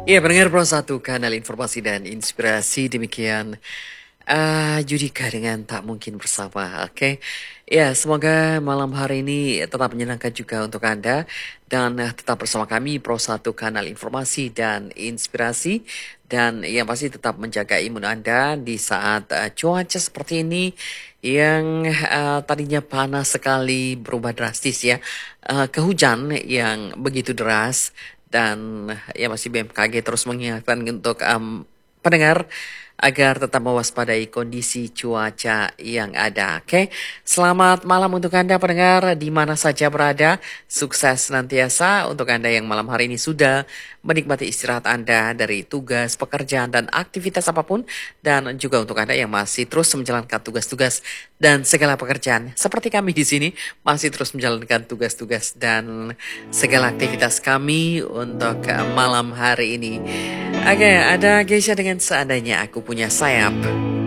Iya, pendengar Pro 1 kanal informasi dan inspirasi demikian Judika dengan tak mungkin bersama, oke? Ya, semoga malam hari ini tetap menyenangkan juga untuk Anda dan tetap bersama kami Pro 1 kanal informasi dan inspirasi dan yang pasti tetap menjaga imun Anda di saat cuaca seperti ini yang tadinya panas sekali berubah drastis ya ke hujan yang begitu deras dan ya masih BMKG terus mengingatkan untuk pendengar agar tetap mewaspadai kondisi cuaca yang ada. Oke, selamat malam untuk Anda pendengar di mana saja berada. Sukses senantiasa untuk Anda yang malam hari ini sudah menikmati istirahat Anda dari tugas, pekerjaan, dan aktivitas apapun. Dan juga untuk Anda yang masih terus menjalankan tugas-tugas dan segala pekerjaan. Seperti kami di sini masih terus menjalankan tugas-tugas dan segala aktivitas kami untuk malam hari ini. Oke, ada Geisha dengan seandainya aku punya sayap.